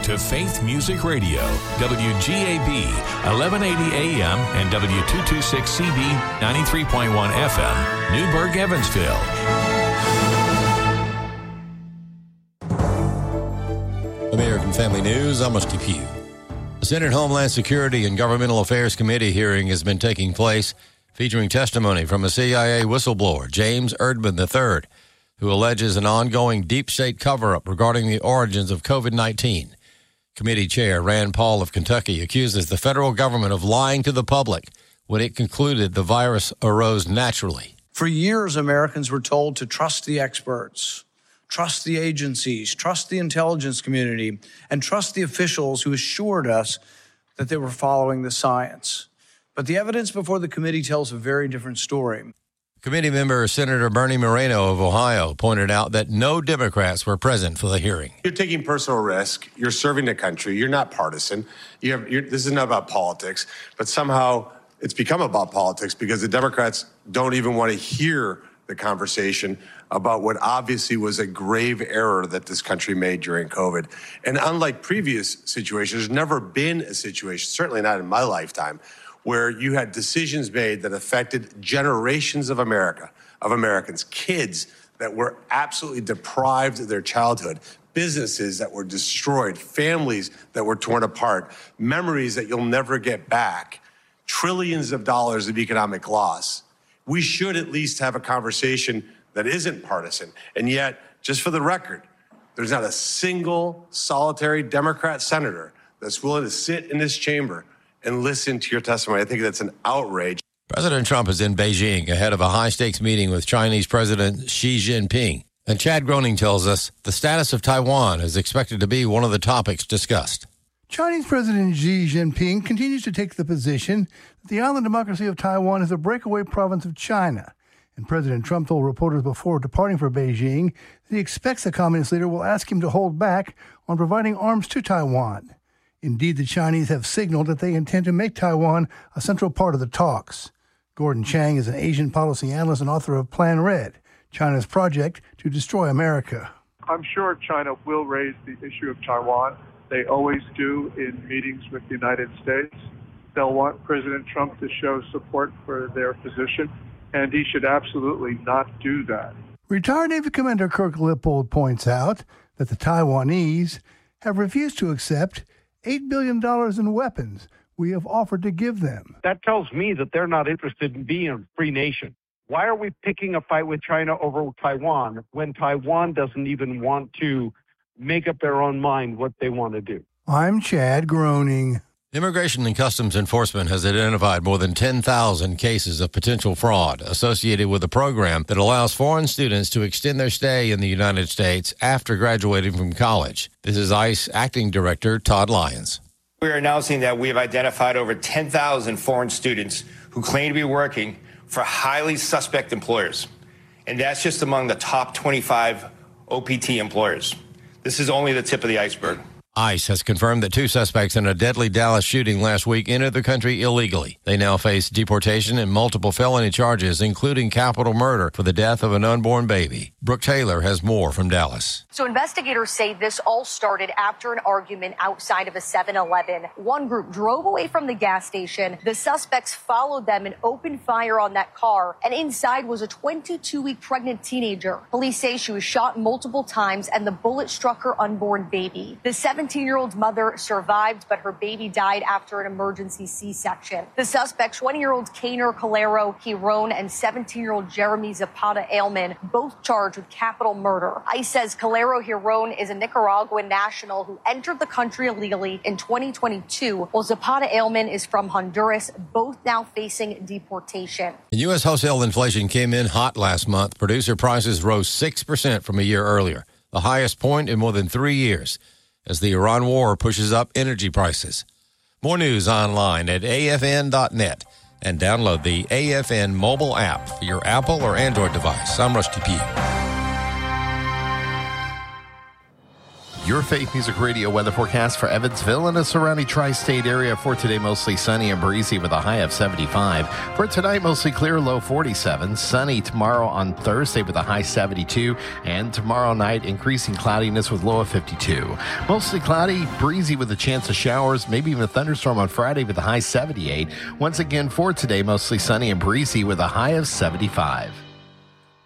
to Faith Music Radio, WGAB, 1180 AM and W226CB, 93.1 FM, Newburgh, Evansville. American Family News, I'm Rusty Pugh. The Senate Homeland Security and Governmental Affairs Committee hearing has been taking place, featuring testimony from a CIA whistleblower, James Erdman III, who alleges an ongoing deep state cover-up regarding the origins of COVID-19. Committee Chair Rand Paul of Kentucky accuses the federal government of lying to the public when it concluded the virus arose naturally. For years, Americans were told to trust the experts, trust the agencies, trust the intelligence community, and trust the officials who assured us that they were following the science. But the evidence before the committee tells a very different story. Committee member Senator Bernie Moreno of Ohio pointed out that no Democrats were present for the hearing. You're taking personal risk. You're serving the country. You're not partisan. This is not about politics, but somehow it's become about politics because the Democrats don't even want to hear the conversation about what obviously was a grave error that this country made during COVID. And unlike previous situations, there's never been a situation, certainly not in my lifetime, where you had decisions made that affected generations of Americans, kids that were absolutely deprived of their childhood, businesses that were destroyed, families that were torn apart, memories that you'll never get back, trillions of dollars of economic loss. We should at least have a conversation that isn't partisan. And yet, just for the record, there's not a single solitary Democrat senator that's willing to sit in this chamber and listen to your testimony. I think that's an outrage. President Trump is in Beijing ahead of a high-stakes meeting with Chinese President Xi Jinping. And Chad Groening tells us the status of Taiwan is expected to be one of the topics discussed. Chinese President Xi Jinping continues to take the position that the island democracy of Taiwan is a breakaway province of China. And President Trump told reporters before departing for Beijing that he expects the communist leader will ask him to hold back on providing arms to Taiwan. Indeed, the Chinese have signaled that they intend to make Taiwan a central part of the talks. Gordon Chang is an Asian policy analyst and author of Plan Red, China's project to destroy America. I'm sure China will raise the issue of Taiwan. They always do in meetings with the United States. They'll want President Trump to show support for their position, and he should absolutely not do that. Retired Navy Commander Kirk Lippold points out that the Taiwanese have refused to accept $8 billion in weapons we have offered to give them. That tells me that they're not interested in being a free nation. Why are we picking a fight with China over Taiwan when Taiwan doesn't even want to make up their own mind what they want to do? I'm Chad Groening. Immigration and Customs Enforcement has identified more than 10,000 cases of potential fraud associated with a program that allows foreign students to extend their stay in the United States after graduating from college. This is ICE Acting Director Todd Lyons. We are announcing that we have identified over 10,000 foreign students who claim to be working for highly suspect employers. And that's just among the top 25 OPT employers. This is only the tip of the iceberg. ICE has confirmed that 2 suspects in a deadly Dallas shooting last week entered the country illegally. They now face deportation and multiple felony charges, including capital murder for the death of an unborn baby. Brooke Taylor has more from Dallas. So investigators say this all started after an argument outside of a 7-Eleven. One group drove away from the gas station. The suspects followed them and opened fire on that car. And inside was a 22-week pregnant teenager. Police say she was shot multiple times and the bullet struck her unborn baby. The 17-year-old mother survived, but her baby died after an emergency C-section. The suspects, 20-year-old Kaner Calero Giron and 17-year-old Jeremy Zapata Ailman, both charged with capital murder. ICE says Calero Giron is a Nicaraguan national who entered the country illegally in 2022, while Zapata Ailman is from Honduras, both now facing deportation. U.S. wholesale inflation came in hot last month. Producer prices rose 6% from a year earlier, the highest point in more than 3 years, as the Iran war pushes up energy prices. More news online at afn.net and download the AFN mobile app for your Apple or Android device. I'm Rusty Pugh. Your Faith Music Radio weather forecast for Evansville and the surrounding tri-state area. For today, mostly sunny and breezy with a high of 75. For tonight, mostly clear, low 47. Sunny tomorrow on Thursday with a high 72. And tomorrow night, increasing cloudiness with low of 52. Mostly cloudy, breezy with a chance of showers, maybe even a thunderstorm on Friday with a high 78. Once again, for today, mostly sunny and breezy with a high of 75.